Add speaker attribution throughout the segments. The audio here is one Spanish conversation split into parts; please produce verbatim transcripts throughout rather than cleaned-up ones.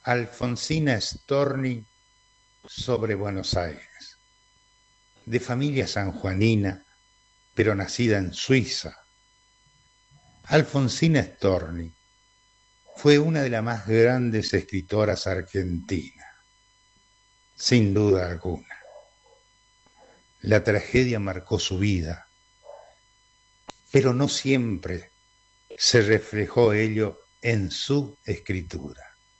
Speaker 1: Alfonsina Storni sobre Buenos Aires. De familia sanjuanina, pero nacida en Suiza. Alfonsina Storni fue una de las más grandes escritoras argentinas, sin duda alguna. La tragedia marcó su vida, pero no siempre se reflejó ello en su escritura.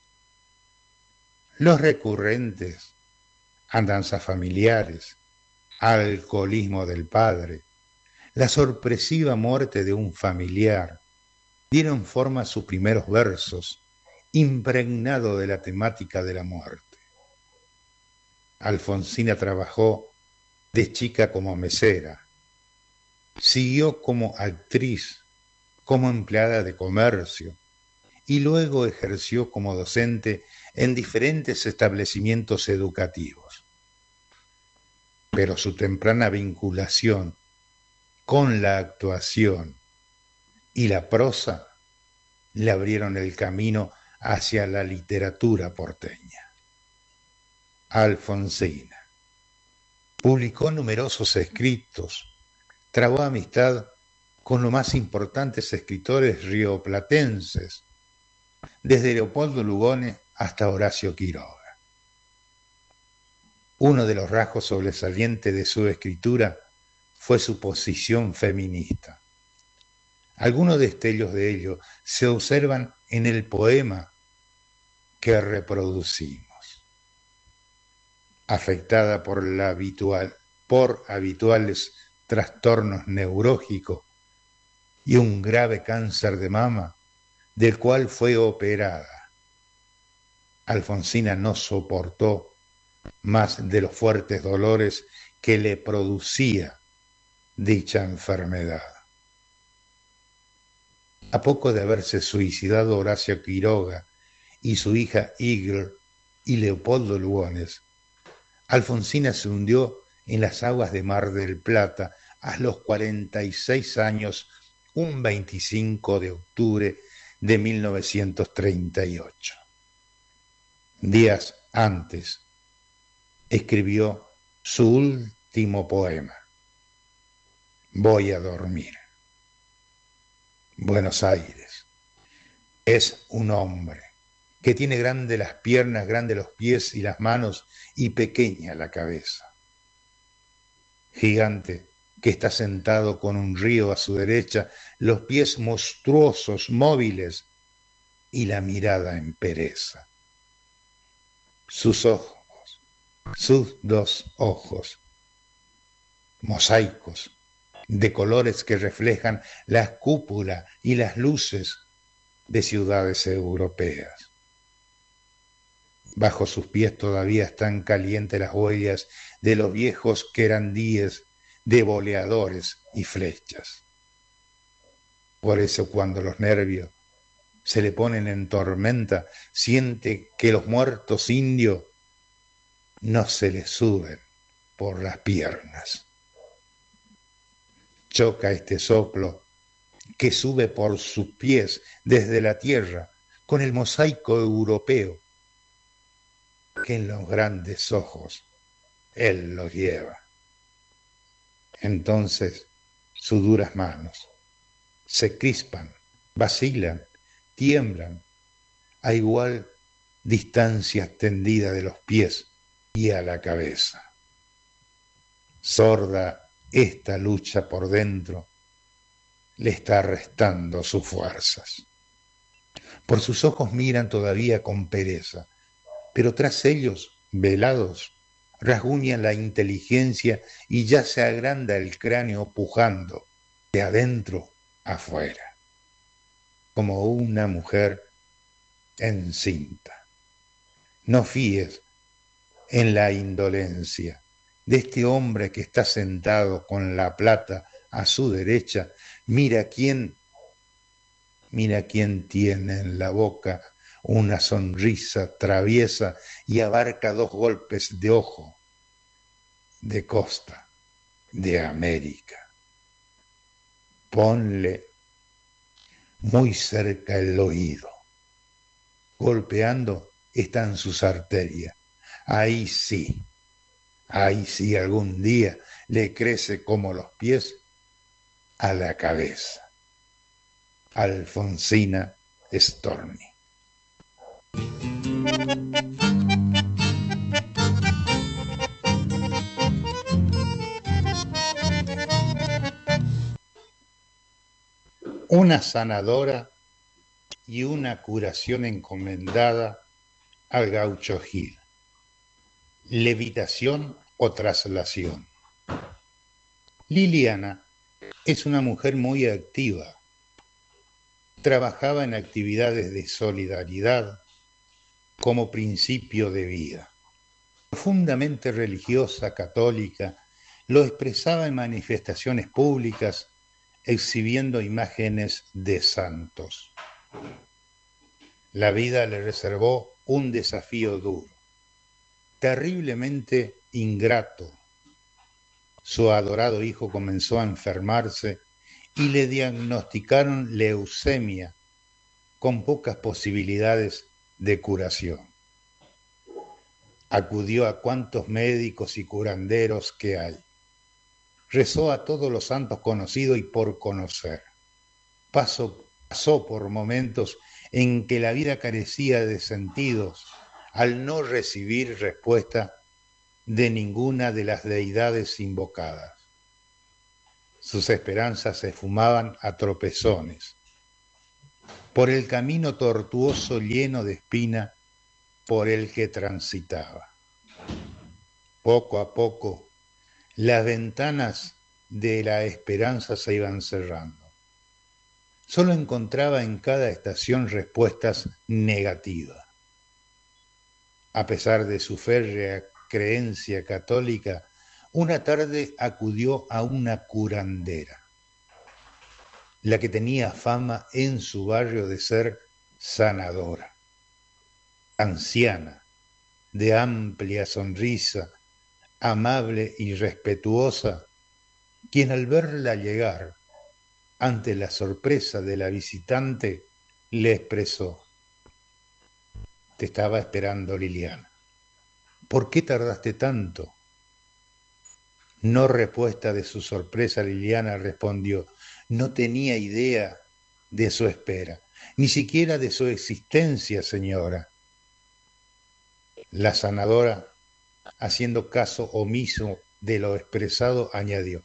Speaker 1: Los recurrentes, andanzas familiares, alcoholismo del padre, la sorpresiva muerte de un familiar, dieron forma a sus primeros versos, impregnado de la temática de la muerte. Alfonsina trabajó de chica como mesera, siguió como actriz, como empleada de comercio, y luego ejerció como docente en diferentes establecimientos educativos. Pero su temprana vinculación con la actuación y la prosa le abrieron el camino hacia la literatura porteña. Alfonsina publicó numerosos escritos, trabó amistad con los más importantes escritores rioplatenses, desde Leopoldo Lugones hasta Horacio Quiroga. Uno de los rasgos sobresalientes de su escritura fue su posición feminista. Algunos destellos de ello se observan en el poema que reproducimos. Afectada por, la habitual, por habituales trastornos neurológicos y un grave cáncer de mama, del cual fue operada, Alfonsina no soportó más de los fuertes dolores que le producía dicha enfermedad. A poco de haberse suicidado Horacio Quiroga y su hija Igor y Leopoldo Lugones, Alfonsina se hundió en las aguas de Mar del Plata a los cuarenta y seis años, un veinticinco de octubre de mil novecientos treinta y ocho. Días antes escribió su último poema, Voy a dormir. Buenos Aires es un hombre que tiene grandes las piernas, grandes los pies y las manos y pequeña la cabeza. Gigante que está sentado con un río a su derecha, los pies monstruosos, móviles y la mirada en pereza. Sus ojos, sus dos ojos, mosaicos de colores que reflejan las cúpulas y las luces de ciudades europeas. Bajo sus pies todavía están calientes las huellas de los viejos querandíes de boleadores y flechas. Por eso cuando los nervios se le ponen en tormenta, siente que los muertos indios no se le suben por las piernas. Choca este soplo que sube por sus pies desde la tierra con el mosaico europeo que en los grandes ojos él los lleva. Entonces sus duras manos se crispan, vacilan, tiemblan a igual distancia extendida de los pies y a la cabeza. Sorda esta lucha por dentro le está restando sus fuerzas. Por sus ojos miran todavía con pereza, pero tras ellos, velados, rasguñan la inteligencia y ya se agranda el cráneo pujando de adentro afuera, como una mujer encinta. No fíes en la indolencia de este hombre que está sentado con la plata a su derecha. Mira quién, mira quién tiene en la boca una sonrisa traviesa y abarca dos golpes de ojo de costa de América. Ponle muy cerca el oído, golpeando están sus arterias. Ahí sí, ahí sí algún día le crece como los pies a la cabeza. Alfonsina Storni. Una sanadora y una curación encomendada al gaucho Gil. Levitación o traslación. Liliana es una mujer muy activa. Trabajaba en actividades de solidaridad como principio de vida. Profundamente religiosa, católica, lo expresaba en manifestaciones públicas, exhibiendo imágenes de santos. La vida le reservó un desafío duro, terriblemente ingrato. Su adorado hijo comenzó a enfermarse y le diagnosticaron leucemia con pocas posibilidades de curación. Acudió a cuantos médicos y curanderos que hay. Rezó a todos los santos conocidos y por conocer. Pasó, pasó por momentos en que la vida carecía de sentidos al no recibir respuesta de ninguna de las deidades invocadas. Sus esperanzas se esfumaban a tropezones. Por el camino tortuoso lleno de espina por el que transitaba. Poco a poco, las ventanas de la esperanza se iban cerrando. Solo encontraba en cada estación respuestas negativas. A pesar de su férrea creencia católica, una tarde acudió a una curandera, la que tenía fama en su barrio de ser sanadora. Anciana, de amplia sonrisa, amable y respetuosa, quien al verla llegar, ante la sorpresa de la visitante, le expresó: «Te estaba esperando, Liliana. ¿Por qué tardaste tanto?». No respuesta de su sorpresa, Liliana respondió: «No tenía idea de su espera, ni siquiera de su existencia, señora». La sanadora, haciendo caso omiso de lo expresado, añadió: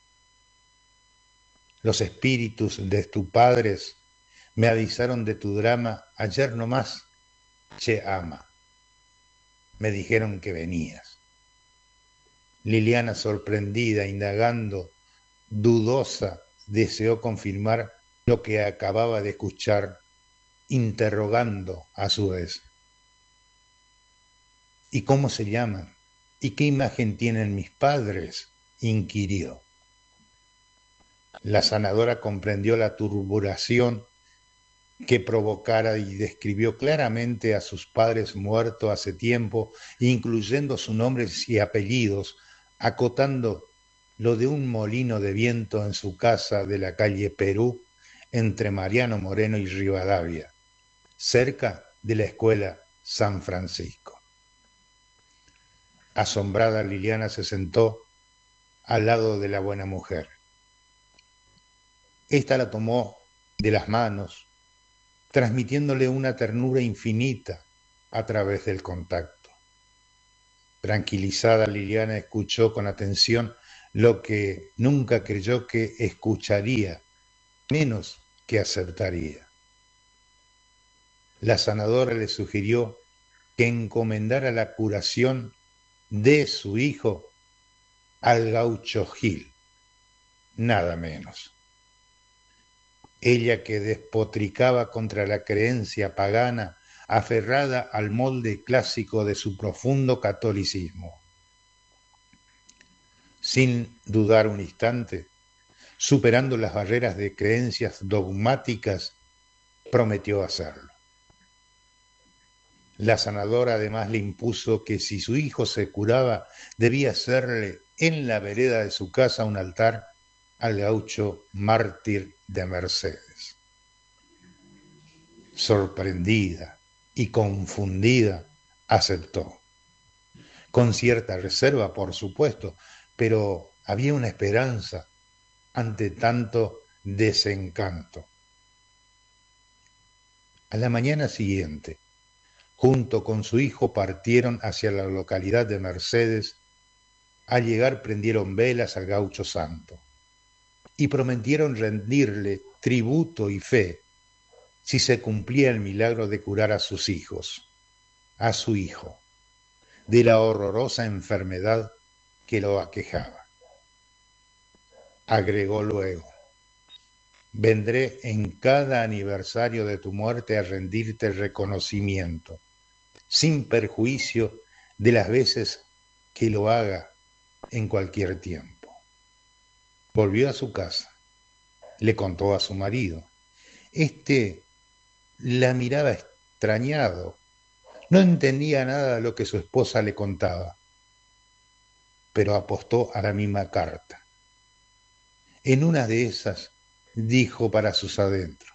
Speaker 1: «Los espíritus de tus padres me avisaron de tu drama ayer nomás, che ama. Me dijeron que venías». Liliana, sorprendida, indagando, dudosa, deseó confirmar lo que acababa de escuchar, interrogando a su vez: «¿Y cómo se llaman? ¿Y qué imagen tienen mis padres?», inquirió. La sanadora comprendió la turbación que provocara y describió claramente a sus padres muertos hace tiempo, incluyendo sus nombres y apellidos, acotando lo de un molino de viento en su casa de la calle Perú, entre Mariano Moreno y Rivadavia, cerca de la escuela San Francisco. Asombrada, Liliana se sentó al lado de la buena mujer. Esta la tomó de las manos, transmitiéndole una ternura infinita a través del contacto. Tranquilizada, Liliana escuchó con atención lo que nunca creyó que escucharía, menos que aceptaría. La sanadora le sugirió que encomendara la curación de su hijo al gaucho Gil, nada menos. Ella, que despotricaba contra la creencia pagana, aferrada al molde clásico de su profundo catolicismo. Sin dudar un instante, superando las barreras de creencias dogmáticas, prometió hacerlo. La sanadora además le impuso que si su hijo se curaba, debía hacerle en la vereda de su casa un altar al gaucho mártir de Mercedes. Sorprendida y confundida aceptó. Con cierta reserva, por supuesto, pero había una esperanza ante tanto desencanto. A la mañana siguiente, junto con su hijo partieron hacia la localidad de Mercedes. Al llegar prendieron velas al gaucho santo y prometieron rendirle tributo y fe si se cumplía el milagro de curar a sus hijos, a su hijo, de la horrorosa enfermedad que lo aquejaba. Agregó luego: vendré en cada aniversario de tu muerte a rendirte reconocimiento, sin perjuicio de las veces que lo haga en cualquier tiempo. Volvió a su casa, le contó a su marido. Este la miraba extrañado, no entendía nada de lo que su esposa le contaba, pero apostó a la misma carta. En una de esas dijo para sus adentros: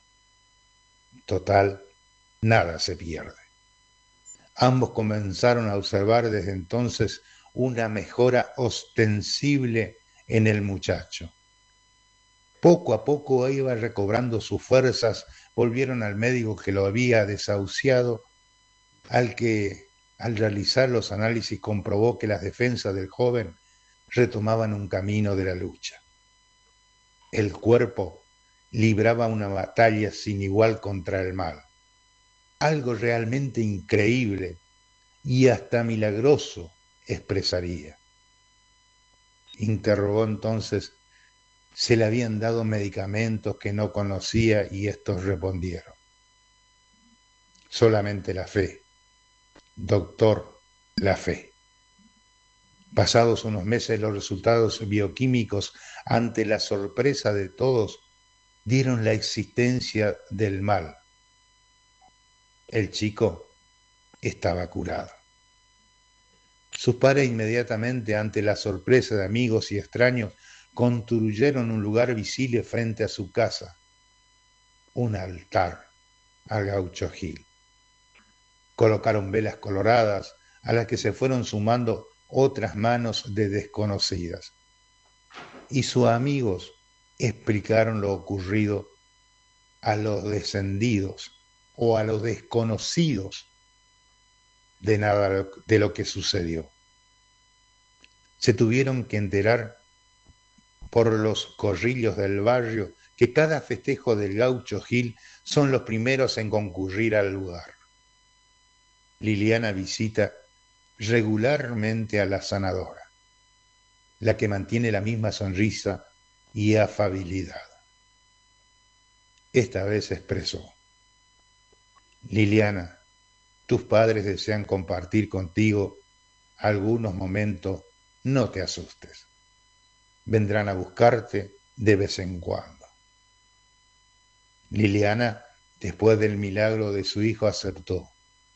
Speaker 1: total, nada se pierde. Ambos comenzaron a observar desde entonces una mejora ostensible en el muchacho. Poco a poco iba recobrando sus fuerzas. Volvieron al médico que lo había desahuciado, al que al realizar los análisis comprobó que las defensas del joven retomaban un camino de la lucha. El cuerpo libraba una batalla sin igual contra el mal. Algo realmente increíble y hasta milagroso, expresaría. Interrogó entonces: se le habían dado medicamentos que no conocía, y estos respondieron: solamente la fe, doctor, la fe. Pasados unos meses, los resultados bioquímicos, ante la sorpresa de todos, dieron la existencia del mal. El chico estaba curado. Sus padres, inmediatamente ante la sorpresa de amigos y extraños, construyeron un lugar visible frente a su casa, un altar al gaucho Gil. Colocaron velas coloradas, a las que se fueron sumando otras manos de desconocidas. Y sus amigos explicaron lo ocurrido a los descendidos o a los desconocidos de nada de lo que sucedió. Se tuvieron que enterar por los corrillos del barrio que cada festejo del gaucho Gil son los primeros en concurrir al lugar. Liliana visita regularmente a la sanadora, la que mantiene la misma sonrisa y afabilidad. Esta vez expresó: Liliana, tus padres desean compartir contigo algunos momentos, no te asustes. Vendrán a buscarte de vez en cuando. Liliana, después del milagro de su hijo, aceptó.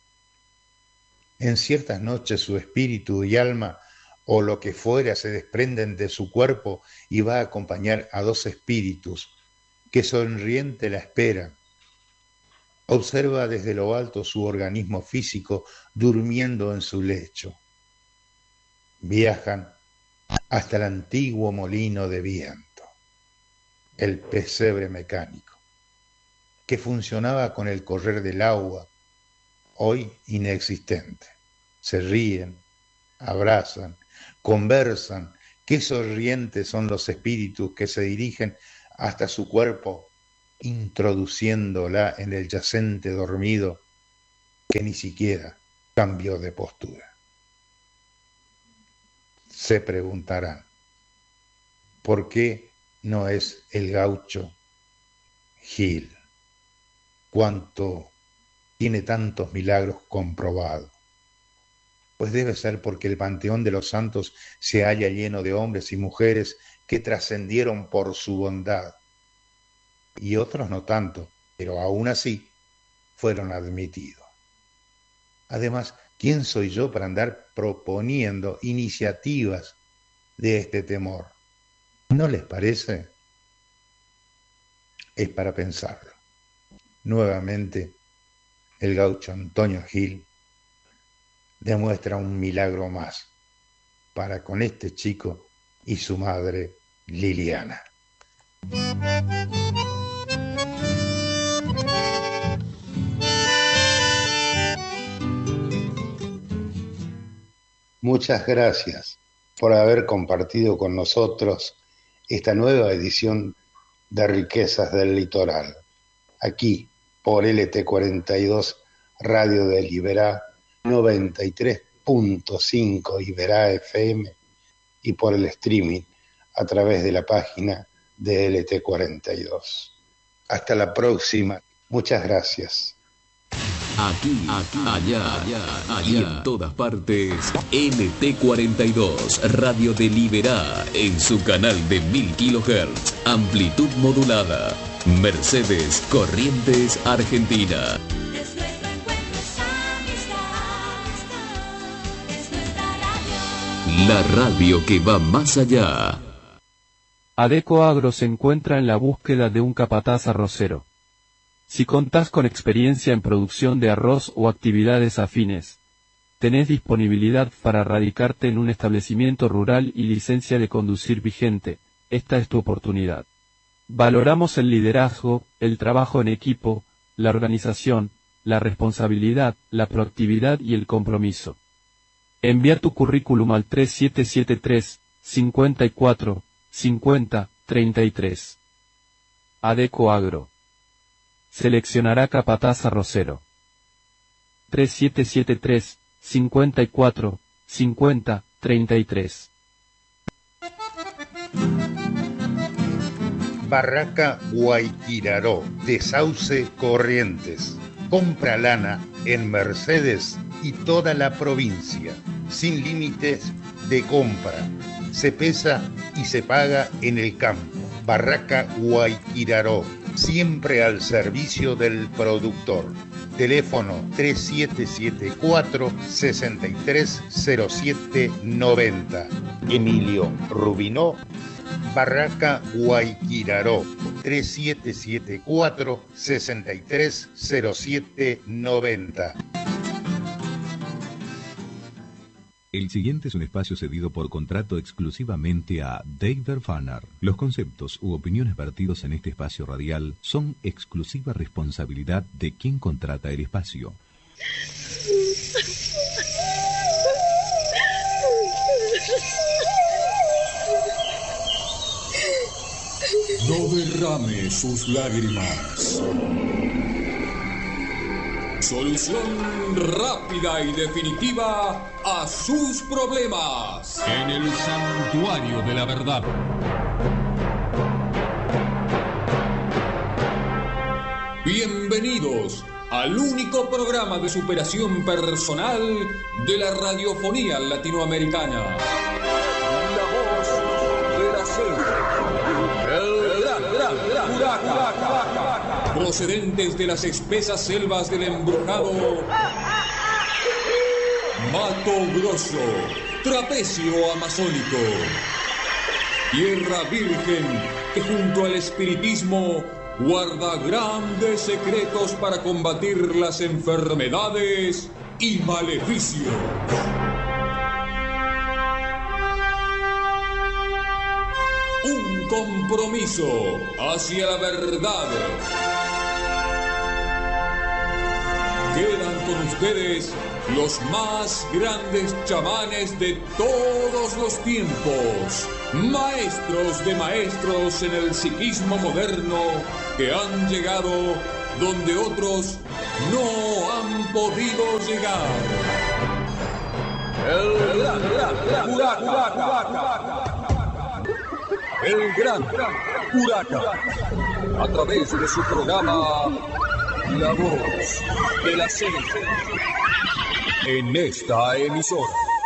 Speaker 1: En ciertas noches su espíritu y alma, o lo que fuera, se desprenden de su cuerpo y va a acompañar a dos espíritus que sonriente la esperan. Observa desde lo alto su organismo físico durmiendo en su lecho. Viajan hasta el antiguo molino de viento, el pesebre mecánico, que funcionaba con el correr del agua, hoy inexistente. Se ríen, abrazan, conversan. Qué sonrientes son los espíritus que se dirigen hasta su cuerpo, introduciéndola en el yacente dormido que ni siquiera cambió de postura. Se preguntarán: ¿por qué no es el gaucho Gil? ¿Cuánto tiene tantos milagros comprobados? Pues debe ser porque el panteón de los santos se halla lleno de hombres y mujeres que trascendieron por su bondad, y otros no tanto, pero aún así fueron admitidos. Además, ¿quién soy yo para andar proponiendo iniciativas de este temor? ¿No les parece? Es para pensarlo. Nuevamente, el gaucho Antonio Gil demuestra un milagro más para con este chico y su madre Liliana. Muchas gracias por haber compartido con nosotros esta nueva edición de Riquezas del Litoral, aquí por L T cuarenta y dos Radio de Iberá, noventa y tres punto cinco Iberá F M y por el streaming a través de la página de L T cuarenta y dos. Hasta la próxima. Muchas gracias.
Speaker 2: Aquí, aquí, allá, allá, allá, y en todas partes, L T cuarenta y dos, Radio de Liberá, en su canal de mil kilohertz, amplitud modulada, Mercedes, Corrientes, Argentina.
Speaker 3: Es nuestro encuentro, es amistad, es nuestra radio.
Speaker 2: La radio que va más allá.
Speaker 4: Adeco Agro se encuentra en la búsqueda de un capataz arrocero. Si contás con experiencia en producción de arroz o actividades afines, tenés disponibilidad para radicarte en un establecimiento rural y licencia de conducir vigente, esta es tu oportunidad. Valoramos el liderazgo, el trabajo en equipo, la organización, la responsabilidad, la proactividad y el compromiso. Envía tu currículum al tres siete siete tres, cincuenta y cuatro, cincuenta, treinta y tres. Adeco Agro. Seleccionará capataz arrocero. tres siete siete tres, cincuenta y cuatro, cincuenta, treinta y tres.
Speaker 1: Barraca Guayquiraró, de Sauce Corrientes. Compra lana en Mercedes y toda la provincia, sin límites de compra. Se pesa y se paga en el campo. Barraca Guayquiraró, siempre al servicio del productor. Teléfono tres siete siete cuatro, seis tres cero siete nueve cero. Emilio Rubinó, Barraca Guayquiraró, tres siete siete cuatro, seis tres cero siete nueve cero.
Speaker 5: El siguiente es un espacio cedido por contrato exclusivamente a David Fanner. Los conceptos u opiniones vertidos en este espacio radial son exclusiva responsabilidad de quien contrata el espacio.
Speaker 6: No derrame sus lágrimas. Solución rápida y definitiva a sus problemas. En el Santuario de la Verdad. Bienvenidos al único programa de superación personal de la radiofonía latinoamericana. La voz de la selva. El gran, gran, gran, Curaca. Procedentes de las espesas selvas del embrujado Mato Grosso, trapecio amazónico. Tierra virgen que junto al espiritismo guarda grandes secretos para combatir las enfermedades y maleficios. Un compromiso hacia la verdad. Quedan con ustedes los más grandes chamanes de todos los tiempos, maestros de maestros en el psiquismo moderno que han llegado donde otros no han podido llegar. El gran, gran, gran Curaca. El gran Curaca. A través de su programa La Voz de la Selva. En esta emisora.